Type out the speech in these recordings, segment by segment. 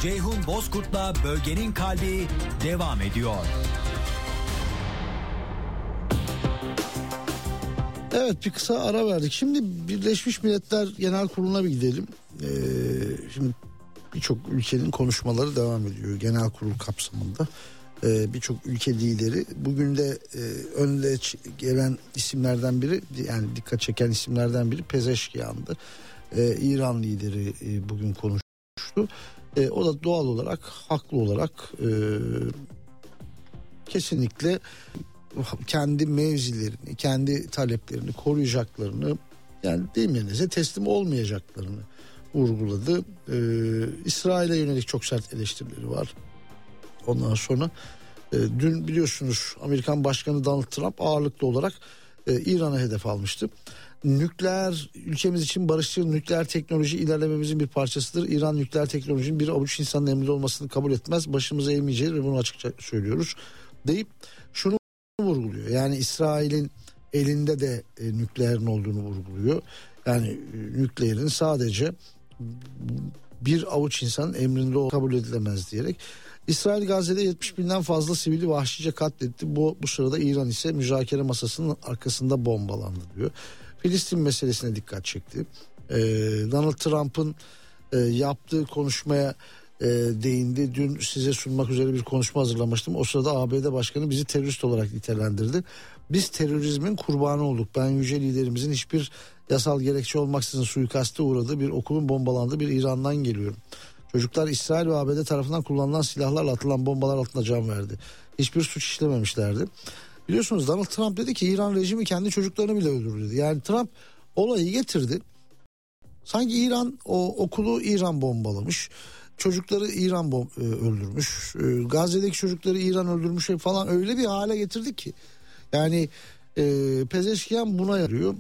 Ceyhun Bozkurt'la Bölgenin Kalbi devam ediyor. Evet, bir kısa ara verdik. Şimdi Birleşmiş Milletler Genel Kurulu'na bir gidelim. Şimdi birçok ülkenin konuşmaları devam ediyor genel kurul kapsamında. Birçok ülke lideri bugün de önde gelen isimlerden biri, yani dikkat çeken isimlerden biri Pezeşkiyan'dı. İran lideri bugün konuştu. O da doğal olarak, haklı olarak kesinlikle kendi mevzilerini, kendi taleplerini koruyacaklarını, yani deyim yerinize teslim olmayacaklarını vurguladı. İsrail'e yönelik çok sert eleştirileri var. Ondan sonra dün biliyorsunuz Amerikan Başkanı Donald Trump ağırlıklı olarak İran'a hedef almıştı. Nükleer, ülkemiz için barışçıl nükleer teknoloji ilerlememizin bir parçasıdır. İran nükleer teknolojinin bir avuç insanın emrinde olmasını kabul etmez. Başımıza eğmeyeceğiz ve bunu açıkça söylüyoruz deyip şunu vurguluyor. Yani İsrail'in elinde de nükleerin olduğunu vurguluyor. Yani nükleerin sadece bir avuç insanın emrinde kabul edilemez diyerek. İsrail Gazze'de 70 binden fazla sivili vahşice katletti. Bu sırada İran ise müzakere masasının arkasında bombalandı diyor. Filistin meselesine dikkat çekti. Donald Trump'ın yaptığı konuşmaya değindi. Dün size sunmak üzere bir konuşma hazırlamıştım. O sırada ABD Başkanı bizi terörist olarak nitelendirdi. Biz terörizmin kurbanı olduk. Ben yüce liderimizin hiçbir yasal gerekçe olmaksızın suikaste uğradığı bir okulun bombalandığı bir İran'dan geliyorum. Çocuklar İsrail ve ABD tarafından kullanılan silahlarla atılan bombalar altında can verdi. Hiçbir suç işlememişlerdi. Biliyorsunuz Donald Trump dedi ki İran rejimi kendi çocuklarını bile öldürür dedi. Yani Trump olayı getirdi. Sanki İran, o okulu İran bombalamış. Çocukları İran öldürmüş. Gazze'deki çocukları İran öldürmüş falan, öyle bir hale getirdi ki. Yani Pezeşkiyan buna yarıyor.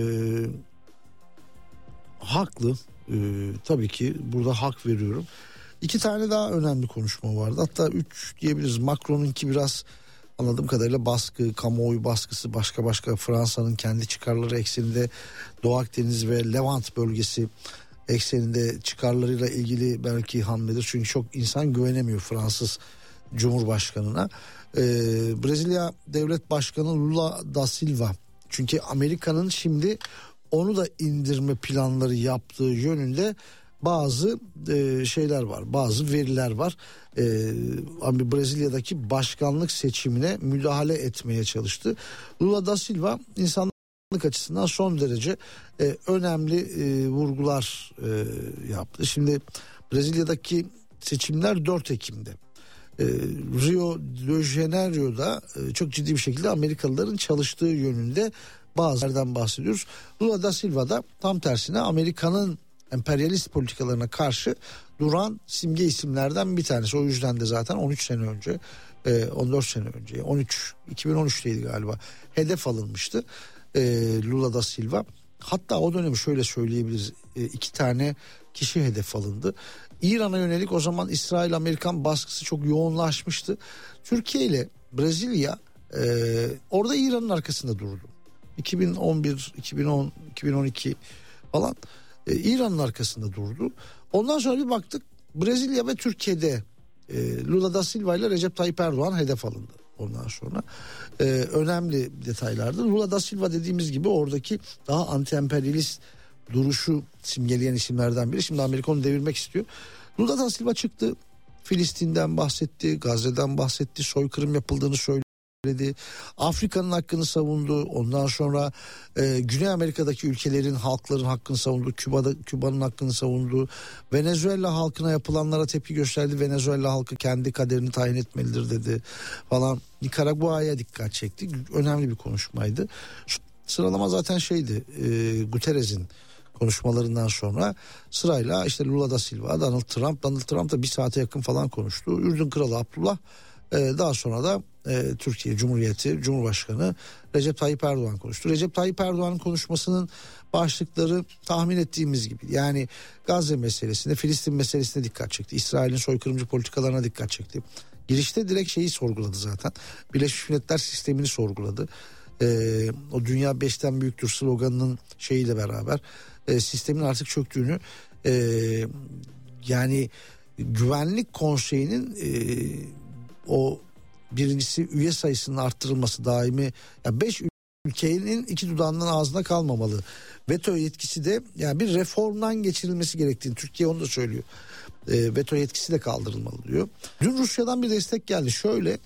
Haklı. Tabii ki burada hak veriyorum. 2 tane daha önemli konuşma vardı. Hatta 3 diyebiliriz. Macron'unki biraz anladığım kadarıyla baskı, kamuoyu baskısı, başka Fransa'nın kendi çıkarları ekseninde Doğu Akdeniz ve Levant bölgesi ekseninde çıkarlarıyla ilgili belki hamledir. Çünkü çok insan güvenemiyor Fransız Cumhurbaşkanı'na. Brezilya Devlet Başkanı Lula da Silva. Çünkü Amerika'nın şimdi onu da indirme planları yaptığı yönünde bazı şeyler var, bazı veriler var. Brezilya'daki başkanlık seçimine müdahale etmeye çalıştı. Lula da Silva insanlık açısından son derece önemli vurgular yaptı. Şimdi Brezilya'daki seçimler 4 Ekim'de. Rio de Janeiro'da çok ciddi bir şekilde Amerikalıların çalıştığı yönünde bazılardan bahsediyoruz. Lula da Silva da tam tersine Amerika'nın emperyalist politikalarına karşı duran simge isimlerden bir tanesi. O yüzden de zaten 13 sene önce, 14 sene önce, 2013'teydi galiba, hedef alınmıştı Lula da Silva. Hatta o dönemi şöyle söyleyebiliriz, 2 tane kişi hedef alındı. İran'a yönelik o zaman İsrail-Amerikan baskısı çok yoğunlaşmıştı. Türkiye ile Brezilya orada İran'ın arkasında durdu. 2011, 2010, 2012 falan İran'ın arkasında durdu. Ondan sonra bir baktık Brezilya ve Türkiye'de Lula da Silva ile Recep Tayyip Erdoğan hedef alındı. Ondan sonra önemli detaylardı. Lula da Silva dediğimiz gibi oradaki daha anti-emperyalist duruşu simgeleyen isimlerden biri. Şimdi Amerika onu devirmek istiyor. Lula da Silva çıktı. Filistin'den bahsetti, Gazze'den bahsetti, soykırım yapıldığını söyledi. Afrika'nın hakkını savundu. Ondan sonra Güney Amerika'daki ülkelerin, halkların hakkını savundu. Küba'nın hakkını savundu. Venezuela halkına yapılanlara tepki gösterdi. Venezuela halkı kendi kaderini tayin etmelidir dedi falan. Nikaragua'ya dikkat çekti. Önemli bir konuşmaydı. Sıralama zaten şeydi, Guterres'in konuşmalarından sonra sırayla işte Lula da Silva, Donald Trump da 1 saate yakın falan konuştu. Ürdün Kralı Abdullah, daha sonra da Türkiye Cumhuriyeti Cumhurbaşkanı Recep Tayyip Erdoğan konuştu. Recep Tayyip Erdoğan'ın konuşmasının başlıkları tahmin ettiğimiz gibi, yani Gazze meselesine, Filistin meselesine dikkat çekti. İsrail'in soykırımcı politikalarına dikkat çekti. Girişte direkt şeyi sorguladı zaten. Birleşmiş Milletler sistemini sorguladı. O dünya 5'ten büyüktür sloganının şeyiyle beraber sistemin artık çöktüğünü, yani Güvenlik Konseyi'nin o birincisi üye sayısının arttırılması daimi, 5 ülkenin iki dudağından ağzına kalmamalı. Veto yetkisi de yani bir reformdan geçirilmesi gerektiğini, Türkiye onu da söylüyor. Veto yetkisi de kaldırılmalı diyor. Dün Rusya'dan bir destek geldi. Şöyle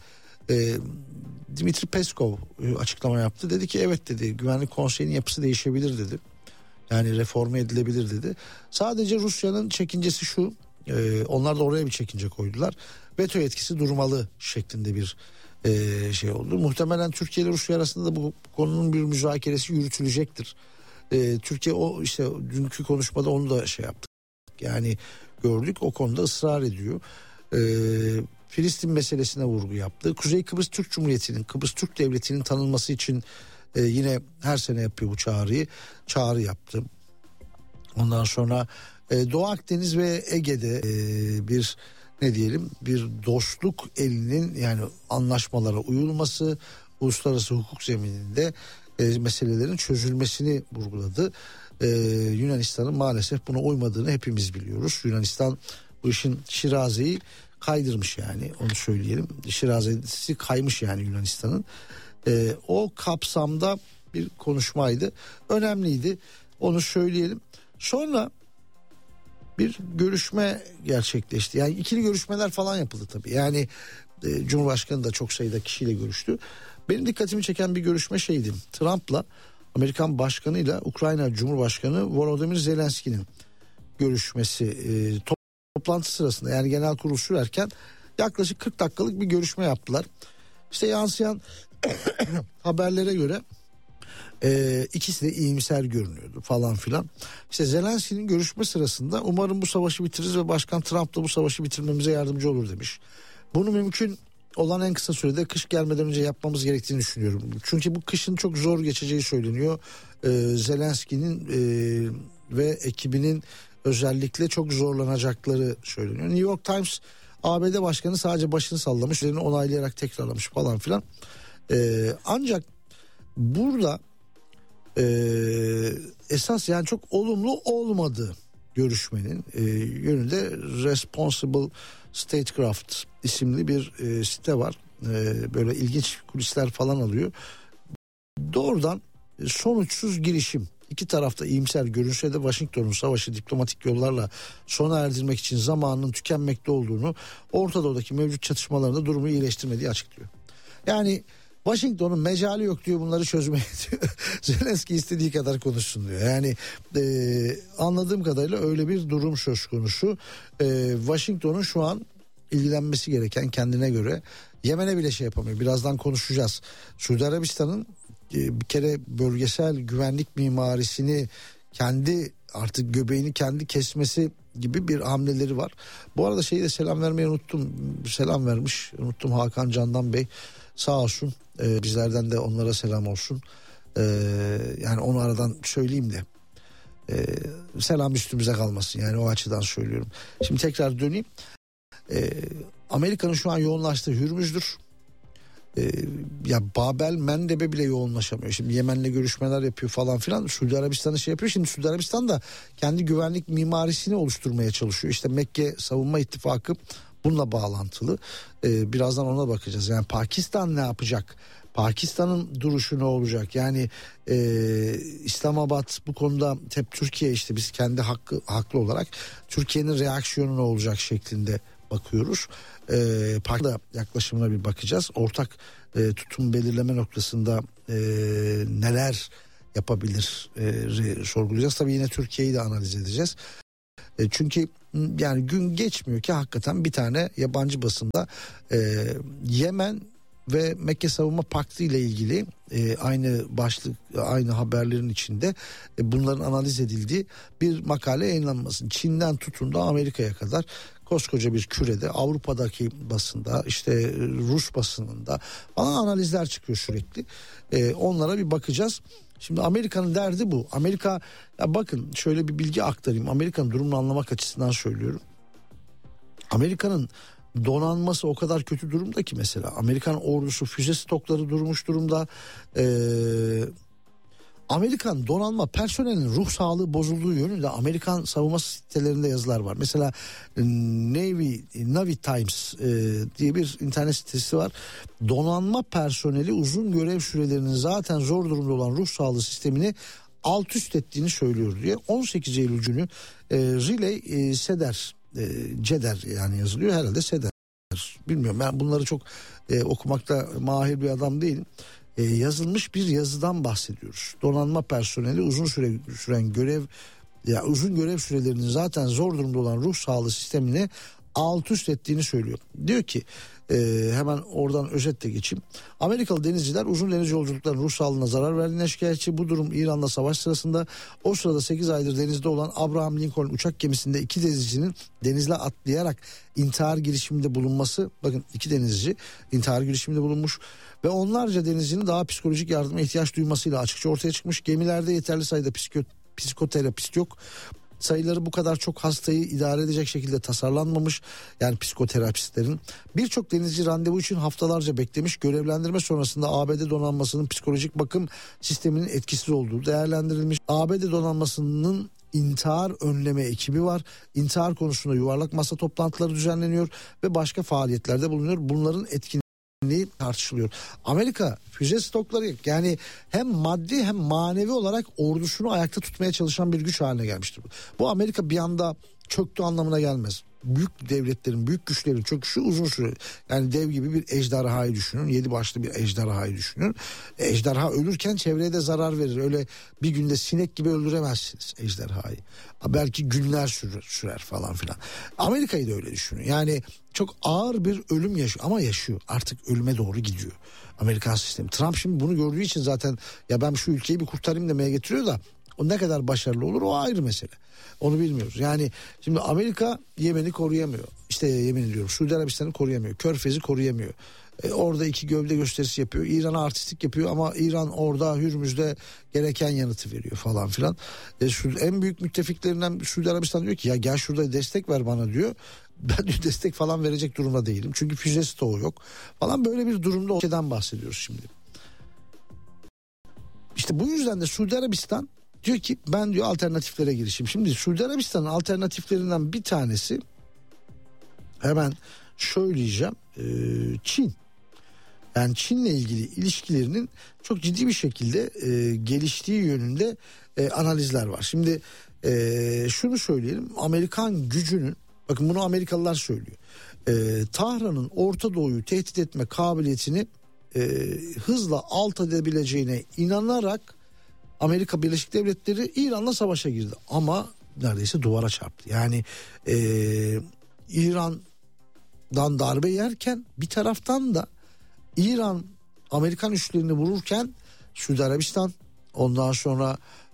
Dmitri Peskov açıklama yaptı. Dedi ki evet dedi, Güvenlik Konseyi'nin yapısı değişebilir dedi. Yani reforme edilebilir dedi. Sadece Rusya'nın çekincesi şu. Onlar da oraya bir çekince koydular. Veto yetkisi durmalı şeklinde bir şey oldu. Muhtemelen Türkiye ile Rusya arasında da bu konunun bir müzakeresi yürütülecektir. Türkiye o işte dünkü konuşmada onu da şey yaptı. Yani gördük, o konuda ısrar ediyor. Filistin meselesine vurgu yaptı. Kuzey Kıbrıs Türk Cumhuriyeti'nin, Kıbrıs Türk Devleti'nin tanınması için yine her sene yapıyor bu çağrı yaptı. Ondan sonra Doğu Akdeniz ve Ege'de bir bir dostluk elinin, yani anlaşmalara uyulması, uluslararası hukuk zemininde meselelerin çözülmesini vurguladı. Yunanistan'ın maalesef buna uymadığını hepimiz biliyoruz. Yunanistan bu işin Şiraze'yi kaydırmış, yani onu söyleyelim. Şirazesi kaymış yani Yunanistan'ın. O kapsamda bir konuşmaydı. Önemliydi. Onu söyleyelim. Sonra bir görüşme gerçekleşti. Yani ikili görüşmeler falan yapıldı tabii. Yani Cumhurbaşkanı da çok sayıda kişiyle görüştü. Benim dikkatimi çeken bir görüşme şeydi. Trump'la Amerikan Başkanı'yla Ukrayna Cumhurbaşkanı Volodymyr Zelenski'nin görüşmesi, toplantı sırasında, yani genel kurul sürerken yaklaşık 40 dakikalık bir görüşme yaptılar. İşte yansıyan haberlere göre ikisi de iyimser görünüyordu falan filan. İşte Zelenski'nin görüşme sırasında umarım bu savaşı bitiririz ve Başkan Trump da bu savaşı bitirmemize yardımcı olur demiş. Bunu mümkün olan en kısa sürede, kış gelmeden önce yapmamız gerektiğini düşünüyorum. Çünkü bu kışın çok zor geçeceği söyleniyor. Zelenski'nin ve ekibinin özellikle çok zorlanacakları söyleniyor. New York Times ABD Başkanı sadece başını sallamış, üzerine onaylayarak tekrarlamış falan filan. Ancak burada esas yani çok olumlu olmadı görüşmenin yönünde Responsible Statecraft isimli bir site var. Böyle ilginç kulisler falan alıyor. Doğrudan sonuçsuz girişim. İki tarafta iyimser görünse de Washington'un savaşı diplomatik yollarla sona erdirmek için zamanının tükenmekte olduğunu, Orta Doğu'daki mevcut çatışmalarında durumu iyileştirmediği açıklıyor. Yani Washington'un mecali yok diyor bunları çözmeye diyor. Zelenski istediği kadar konuşsun diyor. Yani anladığım kadarıyla öyle bir durum söz konusu. Washington'un şu an ilgilenmesi gereken, kendine göre, Yemen'e bile şey yapamıyor. Birazdan konuşacağız. Suudi Arabistan'ın bir kere bölgesel güvenlik mimarisini, kendi artık göbeğini kendi kesmesi gibi bir hamleleri var. Bu arada şeyi de selam vermeyi unuttum. Selam vermiş. Unuttum, Hakan Candan Bey. Sağ olsun. Bizlerden de onlara selam olsun. Yani onu aradan söyleyeyim de selam üstümüze kalmasın, yani o açıdan söylüyorum. Şimdi tekrar döneyim. Amerika'nın şu an yoğunlaştığı Hürmüz'dür. Ya Babel Mendeb'e bile yoğunlaşamıyor. Şimdi Yemen'le görüşmeler yapıyor falan filan. Suudi Arabistan'ı şey yapıyor. Şimdi Suudi Arabistan da kendi güvenlik mimarisini oluşturmaya çalışıyor. İşte Mekke Savunma İttifakı bununla bağlantılı. Birazdan ona bakacağız. Yani Pakistan ne yapacak? Pakistan'ın duruşu ne olacak? Yani İslamabad bu konuda hep Türkiye, işte biz kendi haklı olarak Türkiye'nin reaksiyonu ne olacak şeklinde bakıyoruz. Pakistan'da yaklaşımına bir bakacağız. Ortak tutum belirleme noktasında neler yapabilir sorgulayacağız. Tabii yine Türkiye'yi de analiz edeceğiz. Çünkü yani gün geçmiyor ki hakikaten bir tane yabancı basında Yemen ve Mekke Savunma Paktı ile ilgili aynı başlık, aynı haberlerin içinde bunların analiz edildiği bir makale yayınlanmasın. Çin'den tutun da Amerika'ya kadar koskoca bir kürede, Avrupa'daki basında, işte Rus basınında falan analizler çıkıyor sürekli. Onlara bir bakacağız. Şimdi Amerika'nın derdi bu. Amerika, ya bakın şöyle bir bilgi aktarayım. Amerika'nın durumunu anlamak açısından söylüyorum. Amerika'nın donanması o kadar kötü durumda ki, mesela Amerikan ordusu füze stokları durmuş durumda. Amerikan donanma personelinin ruh sağlığı bozulduğu yönünde Amerikan savunma sitelerinde yazılar var. Mesela Navy Times diye bir internet sitesi var. Donanma personeli uzun görev sürelerinin zaten zor durumda olan ruh sağlığı sistemini alt üst ettiğini söylüyor diye. 18 Eylül günü Relay Ceder yani yazılıyor herhalde Seder. Bilmiyorum, ben bunları çok okumakta mahir bir adam değilim. Yazılmış bir yazıdan bahsediyoruz. Donanma personeli uzun görev sürelerinin zaten zor durumda olan ruh sağlığı sistemini alt üst ettiğini söylüyor. Diyor ki hemen oradan özetle geçeyim. Amerikalı denizciler uzun deniz yolculuklarının ruh sağlığına zarar verdiğine şikayetçi. Bu durum İran'la savaş sırasında o sırada 8 aydır denizde olan Abraham Lincoln uçak gemisinde 2 denizcinin denizle atlayarak intihar girişiminde bulunması. Bakın 2 denizci intihar girişiminde bulunmuş ve onlarca denizcinin daha psikolojik yardıma ihtiyaç duymasıyla açıkça ortaya çıkmış. Gemilerde yeterli sayıda psikoterapist yok. Sayıları bu kadar çok hastayı idare edecek şekilde tasarlanmamış, yani psikoterapistlerin. Birçok denizci randevu için haftalarca beklemiş. Görevlendirme sonrasında ABD donanmasının psikolojik bakım sisteminin etkisiz olduğu değerlendirilmiş. ABD donanmasının intihar önleme ekibi var. İntihar konusunda yuvarlak masa toplantıları düzenleniyor ve başka faaliyetlerde bulunuyor. Bunların etkinliği tartışılıyor. Amerika füze stokları, yani hem maddi hem manevi olarak ordusunu ayakta tutmaya çalışan bir güç haline gelmiştir. Bu Amerika bir anda çöktü anlamına gelmez. Büyük devletlerin, büyük güçlerin çöküşü uzun süre. Yani dev gibi bir ejderhayı düşünün. 7 başlı bir ejderhayı düşünün. Ejderha ölürken çevreye de zarar verir. Öyle bir günde sinek gibi öldüremezsiniz ejderhayı. Belki günler sürer falan filan. Amerika'yı da öyle düşünün. Yani çok ağır bir ölüm yaşıyor ama yaşıyor. Artık ölüme doğru gidiyor Amerikan sistemi. Trump şimdi bunu gördüğü için zaten ya ben şu ülkeyi bir kurtarayım demeye getiriyor da o ne kadar başarılı olur o ayrı mesele. Onu bilmiyoruz. Yani şimdi Amerika Yemen'i koruyamıyor. İşte Yemen'i diyorum. Suudi Arabistan'ı koruyamıyor. Körfez'i koruyamıyor. Orada 2 gövde gösterisi yapıyor. İran'a artistlik yapıyor ama İran orada Hürmüz'de gereken yanıtı veriyor falan filan. En büyük müttefiklerinden Suudi Arabistan diyor ki ya gel şurada destek ver bana diyor. Ben diyor destek falan verecek durumda değilim. Çünkü füze stoğu yok falan, böyle bir durumda o şeyden bahsediyoruz şimdi. İşte bu yüzden de Suudi Arabistan diyor ki ben diyor alternatiflere girişeyim. Şimdi Suudi Arabistan'ın alternatiflerinden bir tanesi hemen söyleyeceğim, Çin. Yani Çin'le ilgili ilişkilerinin çok ciddi bir şekilde geliştiği yönünde analizler var. Şimdi şunu söyleyelim, Amerikan gücünün, bakın bunu Amerikalılar söylüyor. Tahran'ın Orta Doğu'yu tehdit etme kabiliyetini hızla alt edebileceğine inanarak Amerika Birleşik Devletleri İran'la savaşa girdi. Ama neredeyse duvara çarptı. Yani İran'dan darbe yerken bir taraftan da İran Amerikan üslerini vururken Suudi Arabistan, ondan sonra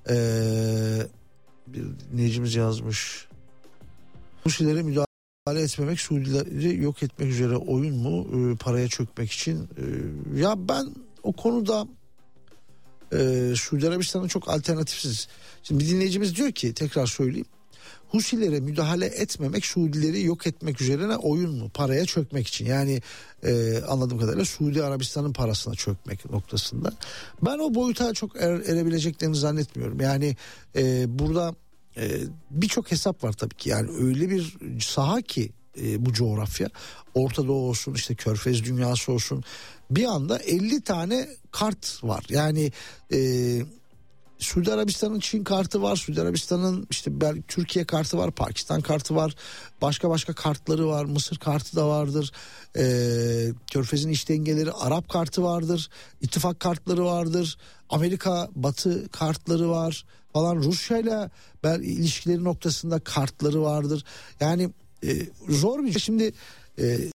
bir dinleyicimiz yazmış. Husilere müdahale etmemek, Suudileri yok etmek üzere oyun mu, paraya çökmek için? Ya ben o konuda Suudi Arabistan'ın çok alternatifsiz. Şimdi bir dinleyicimiz diyor ki, tekrar söyleyeyim. Husilere müdahale etmemek, Suudileri yok etmek üzerine oyun mu? Paraya çökmek için. Yani anladığım kadarıyla Suudi Arabistan'ın parasına çökmek noktasında. Ben o boyuta çok erebileceklerini zannetmiyorum. Yani burada birçok hesap var tabii ki. Yani öyle bir saha ki bu coğrafya, Orta Doğu olsun, işte Körfez dünyası olsun, bir anda 50 tane kart var. Yani Suudi Arabistan'ın Çin kartı var, Suudi Arabistan'ın işte Türkiye kartı var, Pakistan kartı var, başka kartları var, Mısır kartı da vardır, Körfez'in iç dengeleri, Arap kartı vardır, ittifak kartları vardır, Amerika Batı kartları var falan, Rusya'yla ilişkileri noktasında kartları vardır. Yani zor bir şey. Şimdi